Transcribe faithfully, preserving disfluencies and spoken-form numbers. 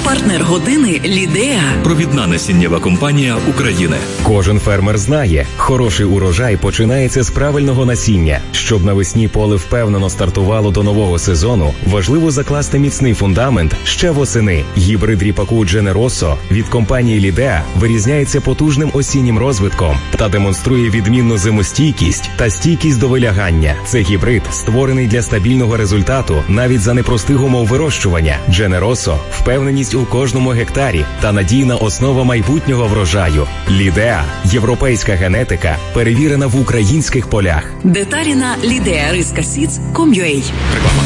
Партнер години «Лідеа». Провідна насіннєва компанія України. Кожен фермер знає, хороший урожай починається з правильного насіння. Щоб навесні поле впевнено стартувало до нового сезону, важливо закласти міцний фундамент ще восени. Гібрид ріпаку Дженеросо від компанії «Лідеа» вирізняється потужним осіннім розвитком та демонструє відмінну зимостійкість та стійкість до вилягання. Це гібрид, створений для стабільного результату навіть за непростих умов вирощування. Дженеросо – впевненість у кожному гектарі та надійна основа майбутнього врожаю. «Лідеа» – європейська генетика, перевірена в українських полях. Деталі на лідеа риска сідс крапка ком крапка ю а. Реклама.